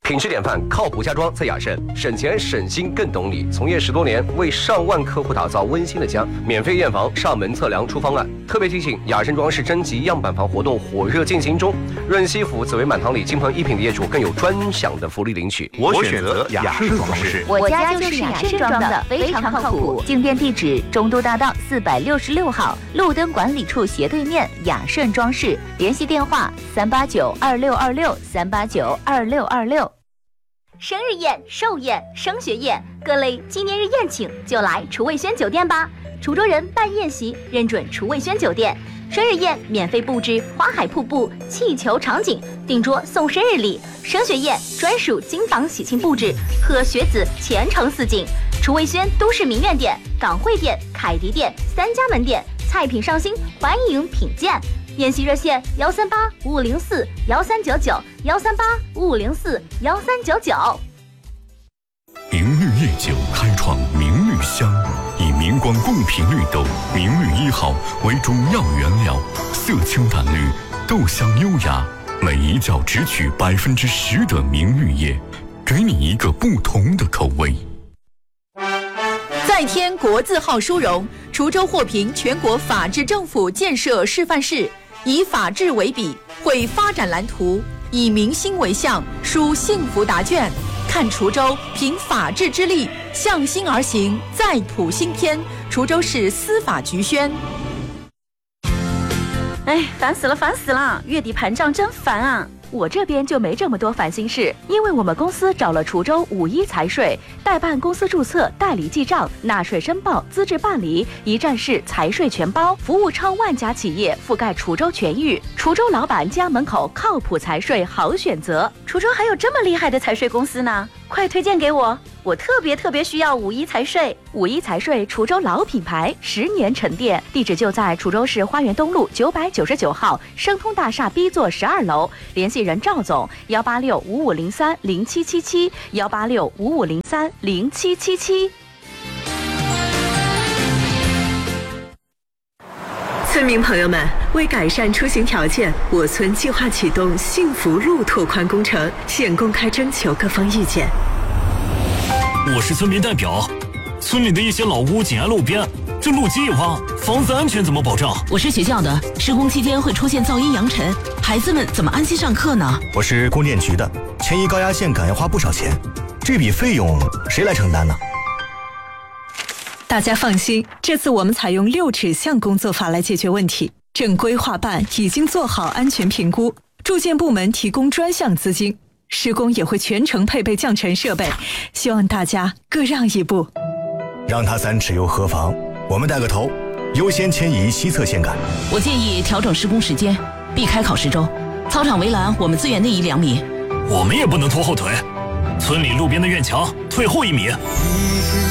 品质典范，靠谱家装在雅盛，省钱省心更懂你。从业10多年，为上万客户打造温馨的家。免费验房、上门测量出方案。特别提醒：雅盛装饰征集样板房活动火热进行中，润西府紫薇满堂里金鹏一品的业主更有专享的福利领取。 我选择雅盛装饰， 我家就是雅盛装的，非常靠谱。进店地址：中都大道466号，路灯管理处斜对面，雅盛装饰。联系电话：3892626，3892626。生日宴、寿宴、升学宴，各类纪念日宴请就来厨卫轩酒店吧。滁州人办宴席认准厨卫轩酒店，生日宴免费布置花海瀑布、气球场景，订桌送生日礼；升学宴专属金榜喜庆布置，贺学子前程似锦。厨卫轩都市名苑店、港汇店、凯迪店3家门店，菜品上新，欢迎品鉴。宴席热线13855041399，13855041399。 明绿夜酒开创明绿香，以明光共频绿豆明绿1号为主要原料，色清淡绿，豆香优雅，每一窖只取10%的明绿叶，给你一个不同的口味。 再添国字号殊荣，滁州获评全国法治政府建设示范市，以法治为笔，绘发展蓝图，以民心为向，书幸福答卷。看滁州凭法治之力向心而行，再谱新篇。滁州市司法局宣。 哎，烦死了！月底盘账真烦啊！我这边就没这么多烦心事，因为我们公司找了滁州51财税，代办公司注册、代理记账、纳税申报、资质办理，一站式财税全包，服务超万家企业，覆盖滁州全域。滁州老板家门口靠谱财税好选择。滁州还有这么厉害的财税公司呢，快推荐给我！我特别需要51财税。51财税，滁州老品牌，10年沉淀，地址就在滁州市花园东路999号升通大厦 B 座12楼，联系人赵总18655030777，18655030777。 村民朋友们，为改善出行条件，我村计划启动幸福路拓宽工程，现公开征求各方意见。 我是村民代表，村里的一些老屋紧挨路边，这路基一挖，房子安全怎么保障？ 我是学校的，施工期间会出现噪音扬尘，孩子们怎么安心上课呢？ 我是供电局的，迁移高压线杆要花不少钱，这笔费用谁来承担呢？ 大家放心，这次我们采用6指向工作法来解决问题。正规划办已经做好安全评估，住建部门提供专项资金，施工也会全程配备降尘设备，希望大家各让一步。 让他3尺又何妨？我们带个头，优先迁移西侧线杆。 我建议调整施工时间，避开考试周。操场围栏我们自愿内移2米。 我们也不能拖后腿，村里路边的院墙退后1米。